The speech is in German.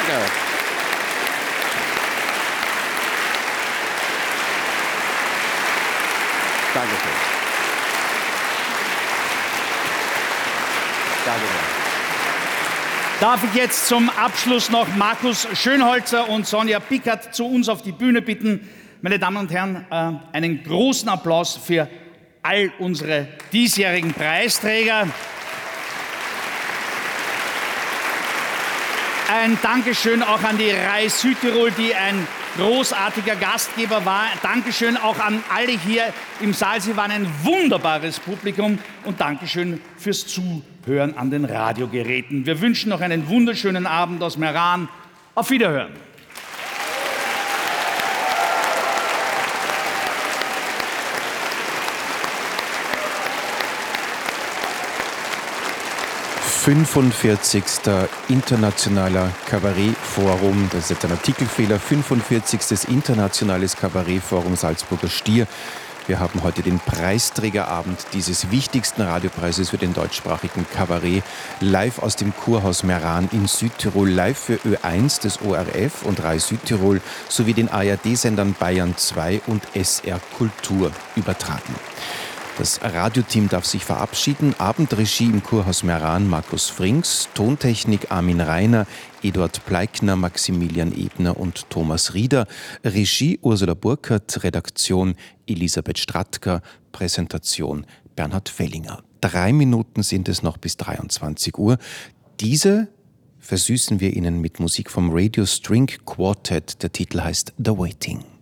Danke. Dankeschön. Dankeschön. Darf ich jetzt zum Abschluss noch Markus Schönholzer und Sonja Pickert zu uns auf die Bühne bitten. Meine Damen und Herren, einen großen Applaus für all unsere diesjährigen Preisträger. Ein Dankeschön auch an die Rai Südtirol, die ein großartiger Gastgeber war. Dankeschön auch an alle hier im Saal. Sie waren ein wunderbares Publikum. Und Dankeschön fürs Zuhören an den Radiogeräten. Wir wünschen noch einen wunderschönen Abend aus Meran. Auf Wiederhören. »45. Internationaler Kabarettforum«, das ist jetzt ein Artikelfehler, »45. Internationales Kabarettforum Salzburger Stier«. Wir haben heute den Preisträgerabend dieses wichtigsten Radiopreises für den deutschsprachigen Kabarett live aus dem Kurhaus Meran in Südtirol, live für Ö1 des ORF und Rai Südtirol sowie den ARD-Sendern Bayern 2 und SR Kultur übertragen. Das Radioteam darf sich verabschieden. Abendregie im Kurhaus Meran Markus Frings, Tontechnik Armin Reiner, Eduard Pleikner, Maximilian Ebner und Thomas Rieder, Regie Ursula Burkhardt, Redaktion Elisabeth Strattker, Präsentation Bernhard Fellinger. 3 Minuten sind es noch bis 23 Uhr. Diese versüßen wir Ihnen mit Musik vom Radio String Quartet. Der Titel heißt The Waiting.